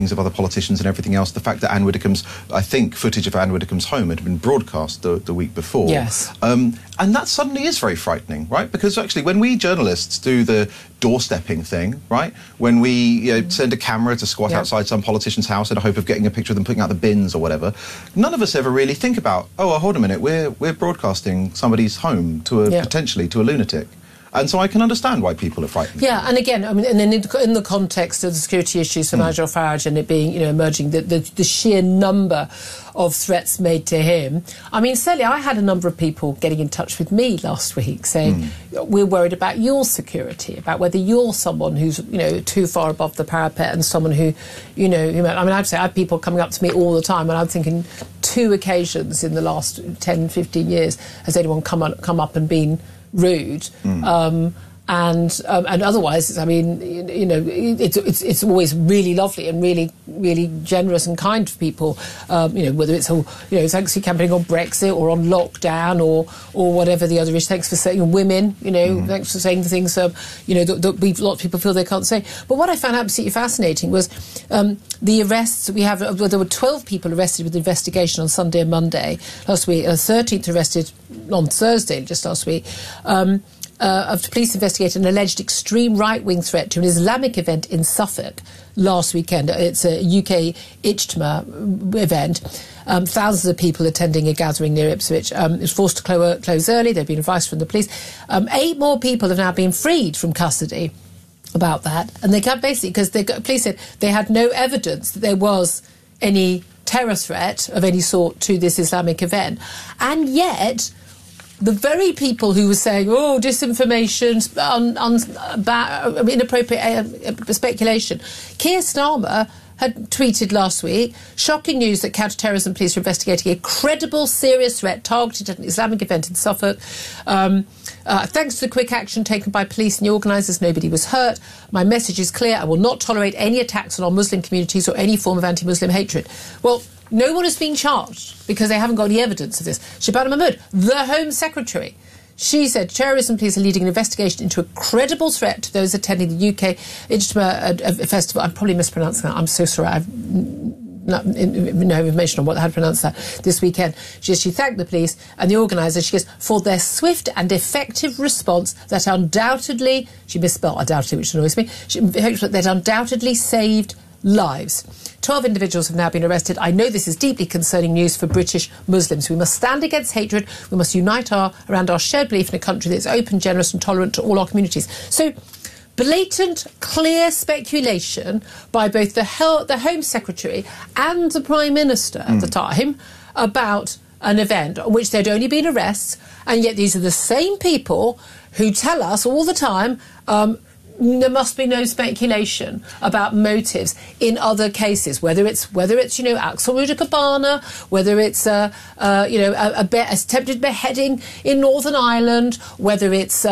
of other politicians and everything else, the fact that Anne Widdecombe's, I think, footage of Anne Widdecombe's home had been broadcast the week before. Yes. And that suddenly is very frightening, right? Because actually, when we journalists do the doorstepping thing, right, when we send a camera to squat outside some politician's house in the hope of getting a picture of them putting out the bins or whatever, none of us ever really think about, oh, well, hold a minute, we're broadcasting somebody's home to potentially to a lunatic. And so I can understand why people are frightened. Yeah, and again, I mean, and then in the context of the security issues for Nigel Farage and it being, emerging, the sheer number of threats made to him. I mean, certainly I had a number of people getting in touch with me last week saying, we're worried about your security, about whether you're someone who's, too far above the parapet and someone who, I mean, I'd say I have people coming up to me all the time and I'm thinking 2 occasions in the last 10, 15 years has anyone come up and been rude, and otherwise, I mean, it's always really lovely and really, really generous and kind to people, whether it's thanks for campaigning on Brexit or on lockdown or whatever the other is. Thanks for saying women, thanks for saying the things that a lot of people feel they can't say. But what I found absolutely fascinating was the arrests we have. There were 12 people arrested with investigation on Sunday and Monday last week. 13th arrested on Thursday just last week. Of police investigated an alleged extreme right-wing threat to an Islamic event in Suffolk last weekend. It's a UK Ijtima event. Thousands of people attending a gathering near Ipswich. It was forced to close early. There'd been advice from the police. 8 more people have now been freed from custody about that. And they got basically, because the police said they had no evidence that there was any terror threat of any sort to this Islamic event. And yet the very people who were saying, oh, disinformation, inappropriate speculation. Keir Starmer had tweeted last week, shocking news that counter-terrorism police are investigating a credible, serious threat targeted at an Islamic event in Suffolk. Thanks to the quick action taken by police and the organisers, nobody was hurt. My message is clear. I will not tolerate any attacks on our Muslim communities or any form of anti-Muslim hatred. Well, no one has been charged because they haven't got any evidence of this. Shabana Mahmood, the Home Secretary, she said terrorism police are leading an investigation into a credible threat to those attending the UK Ijtima festival. I'm probably mispronouncing that. I'm so sorry. I've no information on how to pronounce that this weekend. She thanked the police and the organisers, she goes, for their swift and effective response that undoubtedly, she misspelled undoubtedly, which annoys me, that undoubtedly saved lives. 12 individuals have now been arrested. I know this is deeply concerning news for British Muslims. We must stand against hatred. We must unite around our shared belief in a country that's open, generous and tolerant to all our communities. So, blatant, clear speculation by both the Home Secretary and the Prime Minister at the time about an event on which there'd only been arrests, and yet these are the same people who tell us all the time there must be no speculation about motives in other cases, whether it's Axel Rudakabana, whether it's a attempted beheading in Northern Ireland, whether it's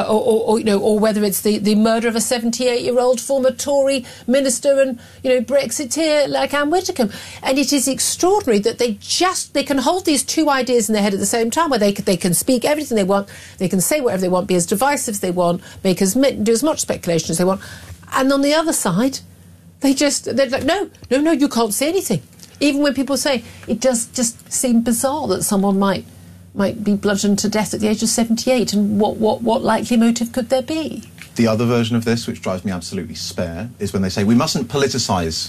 or whether it's the murder of a 78-year-old former Tory minister and Brexiteer like Anne Widdecombe. And it is extraordinary that they can hold these two ideas in their head at the same time, where they can speak everything they want, they can say whatever they want, be as divisive as they want, do as much speculation as they want, and on the other side they're like, no, you can't say anything. Even when people say it does just seem bizarre that someone might be bludgeoned to death at the age of 78, and what likely motive could there be? The other version of this, which drives me absolutely spare, is when they say we mustn't politicise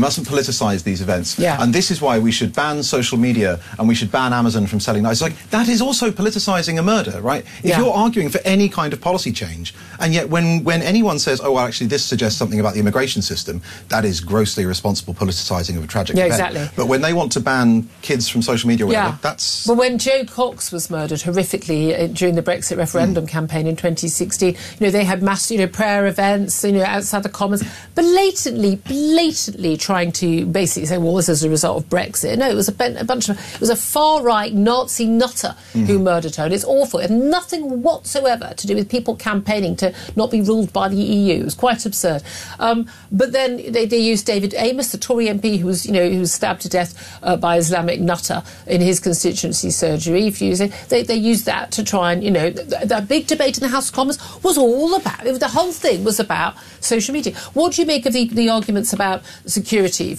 these events. Yeah. And this is why we should ban social media and we should ban Amazon from selling knives. It's like, that is also politicising a murder, right? If you're arguing for any kind of policy change, and yet when anyone says, oh, well, actually, this suggests something about the immigration system, that is grossly irresponsible politicising of a tragic event. Exactly. But when they want to ban kids from social media or whatever, that's... Well, when Joe Cox was murdered horrifically during the Brexit referendum campaign in 2016, they had mass, prayer events, outside the Commons, blatantly trying to basically say, well, this is a result of Brexit. No, it was it was a far-right Nazi nutter who murdered her, and it's awful. It had nothing whatsoever to do with people campaigning to not be ruled by the EU. It was quite absurd. But then they used David Amos, the Tory MP who was stabbed to death by Islamic nutter in his constituency surgery. They used that to try and, that big debate in the House of Commons was all about, the whole thing was about social media. What do you make of the arguments about security security